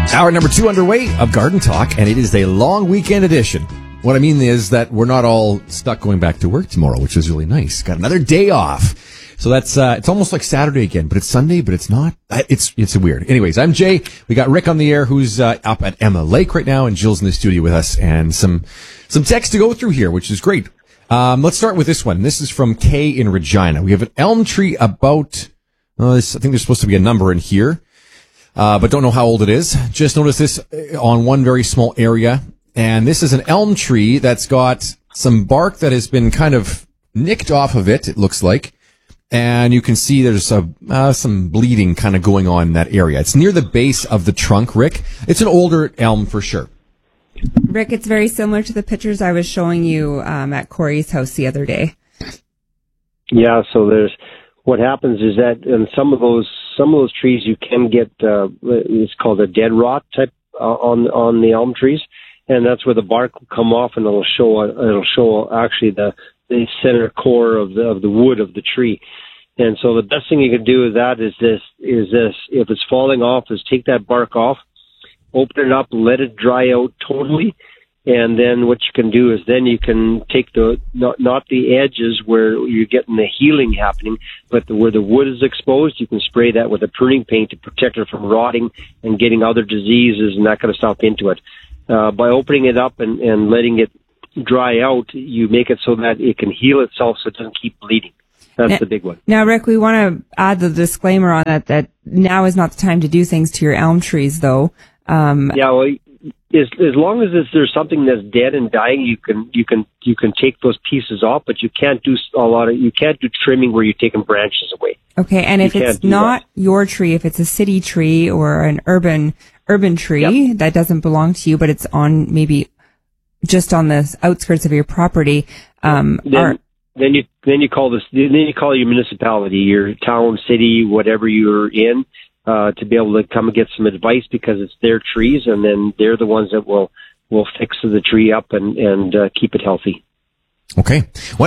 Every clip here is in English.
Hour number 2 underway of Garden Talk, and it is a long weekend edition. What I mean is that we're not all stuck going back to work tomorrow, which is really nice. Got another day off. So that's, it's almost like Saturday again, but it's Sunday, but it's not. It's weird. Anyways, I'm Jay. We got Rick on the air, who's up at Emma Lake right now, and Jill's in the studio with us, and some text to go through here, which is great. Let's start with this one. This is from Kay in Regina. We have an elm tree about, I think there's supposed to be a number in here, but don't know how old it is. Just noticed this on one very small area. And this is an elm tree that's got some bark that has been kind of nicked off of it, it looks like. And you can see there's some bleeding kind of going on in that area. It's near the base of the trunk, Rick. It's an older elm for sure. Rick, it's very similar to the pictures I was showing you at Corey's house the other day. Yeah, so what happens is that in some of those trees you can get it's called a dead rot type on the elm trees. And that's where the bark will come off, and it'll show actually the center core of the wood of the tree. And so the best thing you can do with that is this. If it's falling off, is take that bark off, open it up, let it dry out totally, and then what you can do is then you can take not the edges where you're getting the healing happening, but where the wood is exposed, you can spray that with a pruning paint to protect it from rotting and getting other diseases and that kind of stuff into it. By opening it up and letting it dry out, you make it so that it can heal itself so it doesn't keep bleeding. That's the big one. Now, Rick, we want to add the disclaimer on that now is not the time to do things to your elm trees, though. Yeah, well, as long as there's something that's dead and dying, you can take those pieces off, but you can't do trimming where you're taking branches away. Okay, and if it's not your tree, if it's a city tree or an urban tree that doesn't belong to you, but it's on maybe just on the outskirts of your property, then you call your municipality, your town, city, whatever you're in, to be able to come and get some advice, because it's their trees, and then they're the ones that will fix the tree up and keep it healthy. Okay.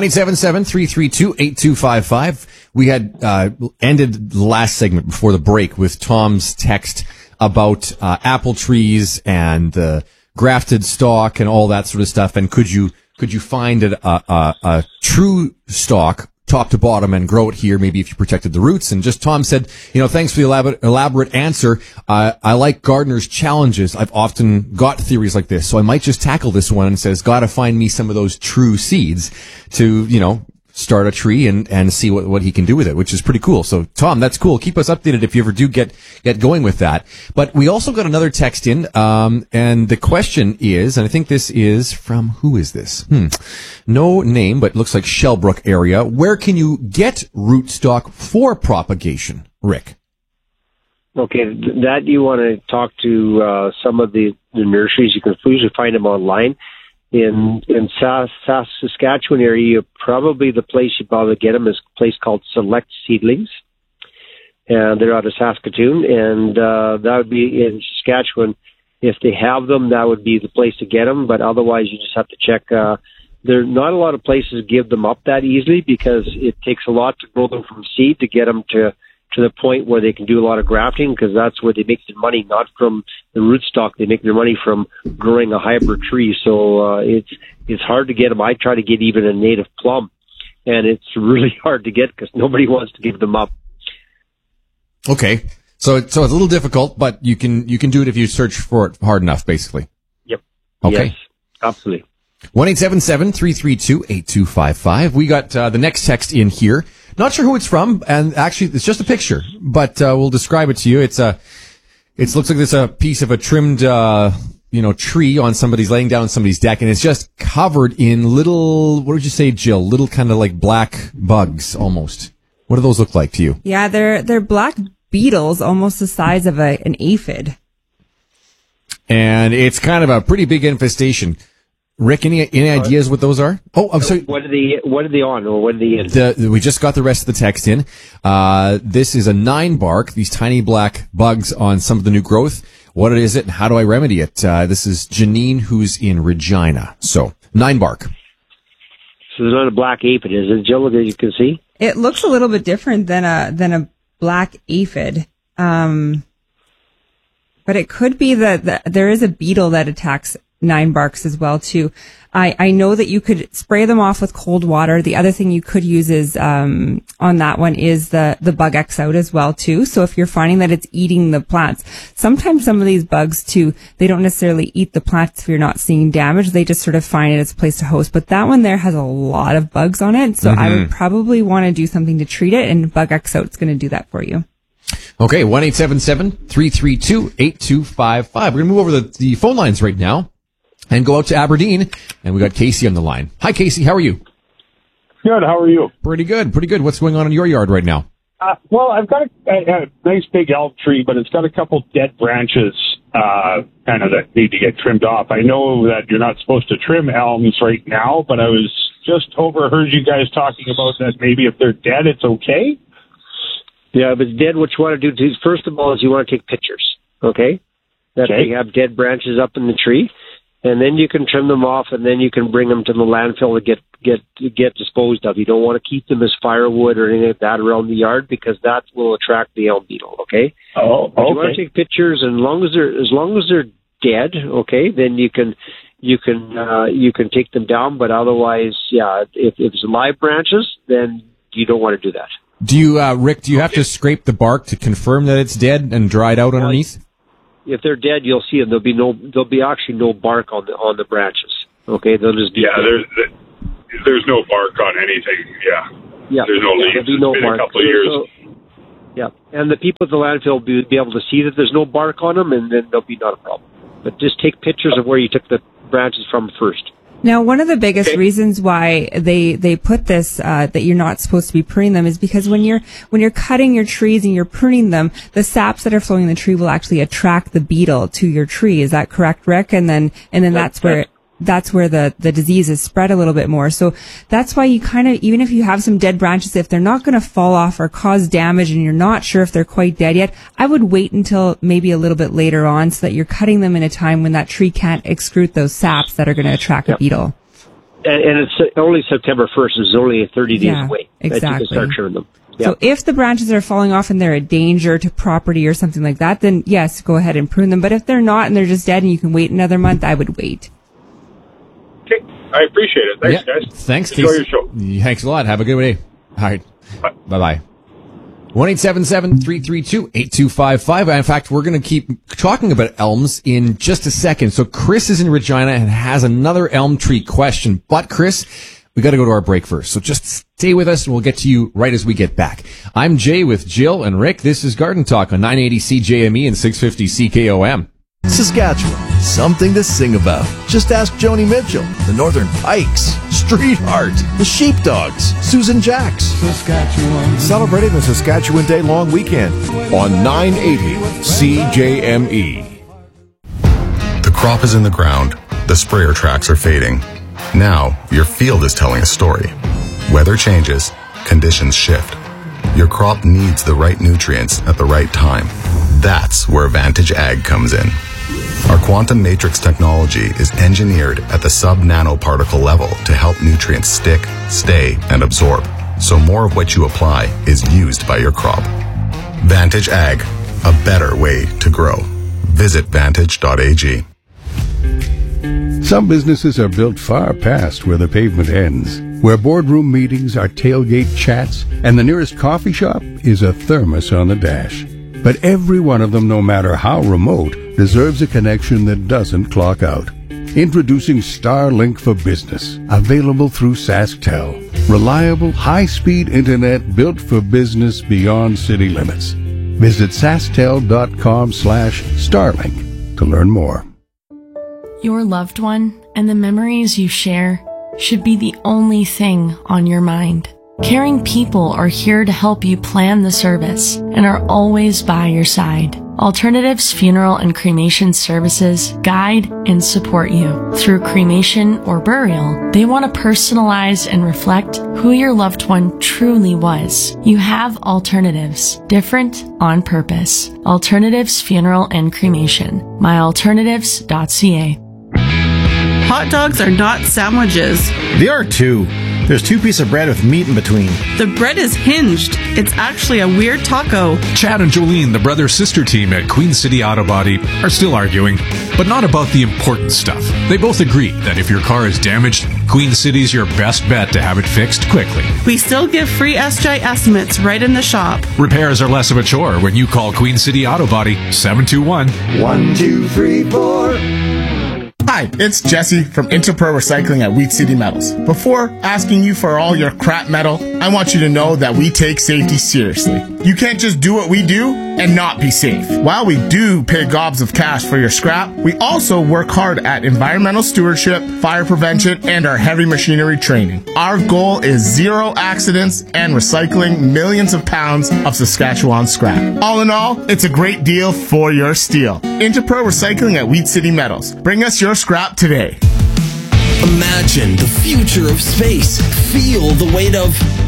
1-877-332-8255. We had ended the last segment before the break with Tom's text about apple trees and grafted stock and all that sort of stuff. And could you find a true stock top to bottom and grow it here, maybe if you protected the roots? And just Tom said, thanks for the elaborate answer. I like gardeners' challenges. I've often got theories like this, so I might just tackle this one and says, gotta find me some of those true seeds to, start a tree and see what he can do with it, which is pretty cool. So Tom, that's cool. Keep us updated if you ever do get going with that. But we also got another text in, and the question is, and I think this is from, who is this? No name, but it looks like Shellbrook area. Where can you get rootstock for propagation, Rick? Okay, that you want to talk to some of the nurseries. You can usually find them online. In Saskatchewan area, probably the place you probably get them is a place called Select Seedlings, and they're out of Saskatoon, and that would be in Saskatchewan. If they have them, that would be the place to get them, but otherwise you just have to check. There are not a lot of places give them up that easily, because it takes a lot to grow them from seed to get them to the point where they can do a lot of grafting, because that's where they make their money, not from the rootstock. They make their money from growing a hybrid tree. So it's hard to get them. I try to get even a native plum, and it's really hard to get because nobody wants to give them up. Okay, so it's a little difficult, but you can do it if you search for it hard enough, basically. Yep. Okay. Yes, absolutely. 1-877-332-8255. We got the next text in here. Not sure who it's from, and actually it's just a picture, but we'll describe it to you. It looks like there's a piece of a trimmed tree on somebody's laying down on somebody's deck, and it's just covered in little, what would you say, Jill? Little kind of like black bugs almost. What do those look like to you? Yeah, they're black beetles, almost the size of an aphid. And it's kind of a pretty big infestation. Rick, any ideas what those are? Oh, I'm sorry. What are they on, or what are they in? We just got the rest of the text in. This is a 9-bark, these tiny black bugs on some of the new growth. What is it, and how do I remedy it? This is Janine, who's in Regina. So, 9-bark. So there's not a black aphid, is it, Jill, that you can see? It looks a little bit different than a black aphid. But it could be that there is a beetle that attacks 9-barks as well too. I know that you could spray them off with cold water. The other thing you could use is, on that one is the Bug X out as well too. So if you're finding that it's eating the plants, sometimes some of these bugs too, they don't necessarily eat the plants if you're not seeing damage. They just sort of find it as a place to host. But that one there has a lot of bugs on it. So I would probably want to do something to treat it, and Bug X out is going to do that for you. Okay, 1-877-332-8255. We're going to move over the phone lines right now and go out to Aberdeen, and we got Casey on the line. Hi, Casey. How are you? Good. How are you? Pretty good. Pretty good. What's going on in your yard right now? Well, I've got a nice big elm tree, but it's got a couple dead branches kind of that need to get trimmed off. I know that you're not supposed to trim elms right now, but I was just overheard you guys talking about that maybe if they're dead, it's okay? Yeah, if it's dead, what you want to do, first of all, is you want to take pictures, okay? That they have dead branches up in the tree. And then you can trim them off, and then you can bring them to the landfill to get disposed of. You don't want to keep them as firewood or anything like that around the yard, because that will attract the elm beetle. Okay. Oh, okay. But you want to take pictures, and as long as they're dead, okay, then you can take them down. But otherwise, yeah, if it's live branches, then you don't want to do that. Do you, Rick? Do you have to scrape the bark to confirm that it's dead and dried out underneath? If they're dead, you'll see them. There'll be actually no bark on the branches. Okay, they'll just be there's no bark on anything. Yeah. There's no leaves. There'll be no bark. A couple of years. And the people at the landfill will be able to see that there's no bark on them, and then there'll be not a problem. But just take pictures of where you took the branches from first. Now, one of the biggest reasons why they put this, that you're not supposed to be pruning them, is because when you're cutting your trees and you're pruning them, the saps that are flowing in the tree will actually attract the beetle to your tree. Is that correct, Rick? And then that's where the disease is spread a little bit more. So that's why you kind of, even if you have some dead branches, if they're not going to fall off or cause damage and you're not sure if they're quite dead yet, I would wait until maybe a little bit later on, so that you're cutting them in a time when that tree can't excrete those saps that are going to attract a beetle. And it's only September 1st. It's only 30 days away that you can start trimming them. Yeah. So if the branches are falling off and they're a danger to property or something like that, then yes, go ahead and prune them. But if they're not and they're just dead and you can wait another month, I would wait. Okay, I appreciate it. Thanks, guys. Thanks, Enjoy your show. Thanks a lot. Have a good day. All right. Bye-bye. 1-877-332-8255. In fact, we're going to keep talking about elms in just a second. So Chris is in Regina and has another elm tree question. But Chris, we got to go to our break first. So just stay with us and we'll get to you right as we get back. I'm Jay with Jill and Rick. This is Garden Talk on 980 CJME and 650 CKOM. Saskatchewan, something to sing about. Just ask Joni Mitchell, the Northern Pikes, Street Heart, the Sheepdogs, Susan Jacks. Saskatchewan. Celebrating the Saskatchewan Day long weekend on 980 CJME. The crop is in the ground. The sprayer tracks are fading. Now, your field is telling a story. Weather changes. Conditions shift. Your crop needs the right nutrients at the right time. That's where Vantage Ag comes in. Our quantum matrix technology is engineered at the sub-nanoparticle level to help nutrients stick, stay, and absorb, so more of what you apply is used by your crop. Vantage Ag, a better way to grow. Visit vantage.ag. Some businesses are built far past where the pavement ends, where boardroom meetings are tailgate chats, and the nearest coffee shop is a thermos on the dash. But every one of them, no matter how remote, deserves a connection that doesn't clock out. Introducing Starlink for Business, available through SaskTel. Reliable, high-speed internet built for business beyond city limits. Visit sastel.com/Starlink to learn more. Your loved one and the memories you share should be the only thing on your mind. Caring people are here to help you plan the service and are always by your side. Alternatives Funeral and Cremation Services guide and support you. Through cremation or burial, they want to personalize and reflect who your loved one truly was. You have alternatives, different on purpose. Alternatives Funeral and Cremation. myalternatives.ca. Hot dogs are not sandwiches. They are too. There's 2 pieces of bread with meat in between. The bread is hinged. It's actually a weird taco. Chad and Jolene, the brother-sister team at Queen City Auto Body, are still arguing, but not about the important stuff. They both agree that if your car is damaged, Queen City's your best bet to have it fixed quickly. We still give free SGI estimates right in the shop. Repairs are less of a chore when you call Queen City Auto Body 721-1234. Hi, it's Jesse from Interpro Recycling at Wheat City Metals. Before asking you for all your crap metal, I want you to know that we take safety seriously. You can't just do what we do and not be safe. While we do pay gobs of cash for your scrap, we also work hard at environmental stewardship, fire prevention, and our heavy machinery training. Our goal is 0 accidents and recycling millions of pounds of Saskatchewan scrap. All in all, it's a great deal for your steel. Interpro Recycling at Wheat City Metals. Bring us your scrap today. Imagine the future of space. Feel the weight of